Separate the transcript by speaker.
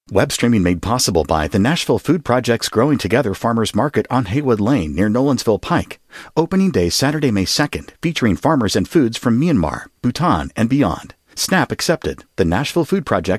Speaker 1: Web streaming made possible by the Nashville Food Project's Growing Together Farmers Market on Haywood Lane near Nolensville Pike. Opening day Saturday, May 2nd, featuring farmers and foods from Myanmar, Bhutan, and beyond. SNAP accepted. The Nashville Food Project